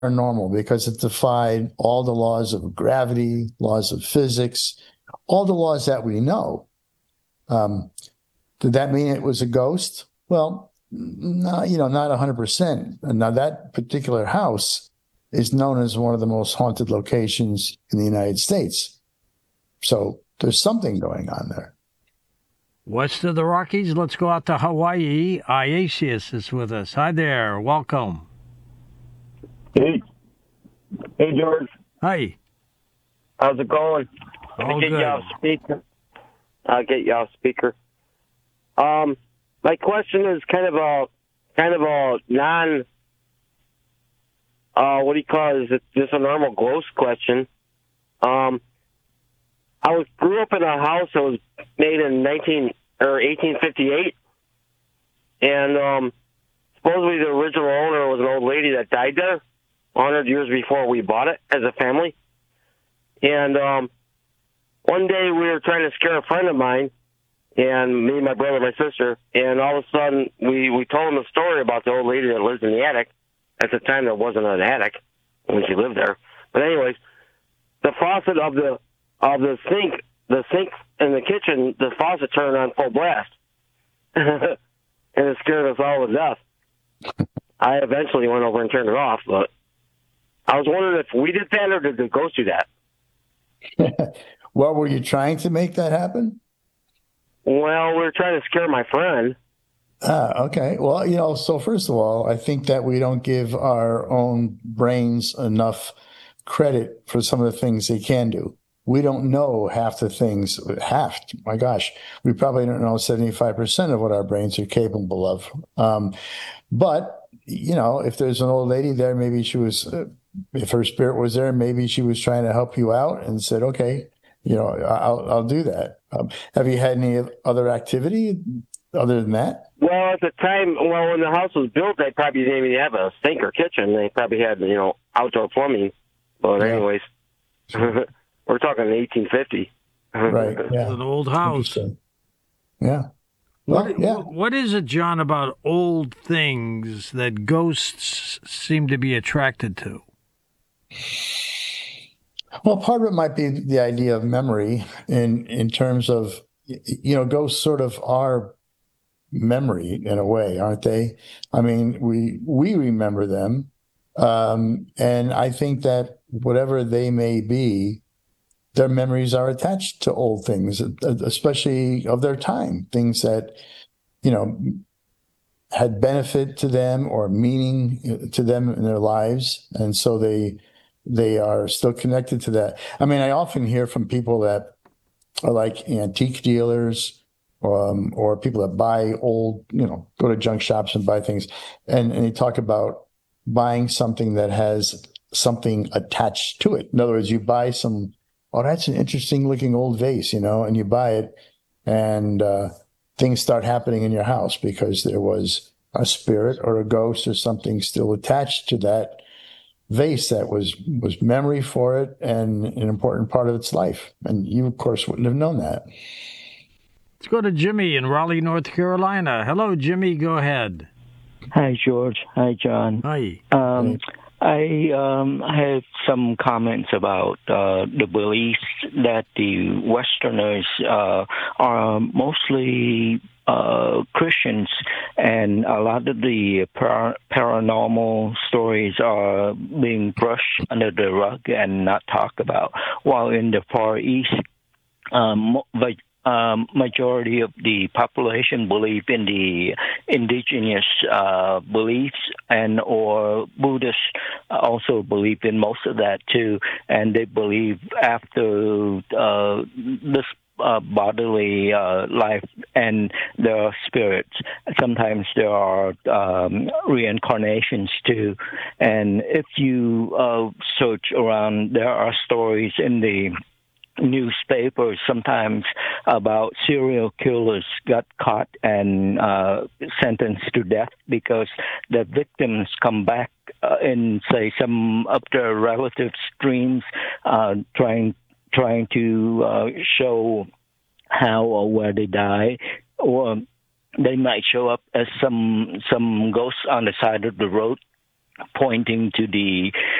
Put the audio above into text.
paranormal because it defied all the laws of gravity, laws of physics, all the laws that we know. Did that mean it was a ghost? Well, no, not 100%. Now, that particular house is known as one of the most haunted locations in the United States. So there's something going on there. West of the Rockies, let's go out to Hawaii. Iasius is with us. Hi there. Welcome. Hey. Hey, George. Hi. How's it going? All get good. you off speaker. I'll get you off speaker. My question is kind of a non, what do you call it? Is it just a normal ghost question? Grew up in a house that was made in 1858, and supposedly the original owner was an old lady that died there 100 years before we bought it as a family. And one day we were trying to scare a friend of mine, and me, my brother, my sister, and all of a sudden we told him a story about the old lady that lives in the attic. At the time, there wasn't an attic when she lived there. But anyways, the faucet of the sink in the kitchen, the faucet turned on full blast, and it scared us all to death. I eventually went over and turned it off, but I was wondering if we did that or did the ghost do that? Well, were you trying to make that happen? Well, we were trying to scare my friend. Okay. Well, so first of all, I think that we don't give our own brains enough credit for some of the things they can do. We don't know half the things. My gosh, we probably don't know 75% of what our brains are capable of. But, if there's an old lady there, maybe she was, if her spirit was there, maybe she was trying to help you out and said, okay, I'll do that. Have you had any other activity other than that? Well, at the time, when the house was built, they probably didn't even have a sink or kitchen. They probably had, outdoor plumbing. But anyways, we're talking 1850. Right. Yeah. It's an old house. Yeah. What is it, John, about old things that ghosts seem to be attracted to? Well, part of it might be the idea of memory in terms of, ghosts sort of are memory in a way, aren't they? I mean, we remember them. And I think that whatever they may be, their memories are attached to old things, especially of their time, things that, had benefit to them or meaning to them in their lives. And so they are still connected to that. I mean, I often hear from people that are like antique dealers, or people that buy old, go to junk shops and buy things. And they talk about buying something that has something attached to it. In other words, you buy that's an interesting looking old vase, and you buy it and things start happening in your house because there was a spirit or a ghost or something still attached to that vase that was memory for it and an important part of its life. And you, of course, wouldn't have known that. Let's go to Jimmy in Raleigh, North Carolina. Hello, Jimmy. Go ahead. Hi, George. Hi, John. Hi. I have some comments about the beliefs that the Westerners are mostly Christians, and a lot of the paranormal stories are being brushed under the rug and not talked about, while in the Far East, majority of the population believe in the indigenous beliefs, and or Buddhists also believe in most of that too, and they believe after this bodily life and there are spirits. Sometimes there are reincarnations too, and if you search around, there are stories in the newspapers sometimes about serial killers got caught and sentenced to death because the victims come back in, say, some of their relatives' dreams, trying to show how or where they die, or they might show up as some ghosts on the side of the road pointing to the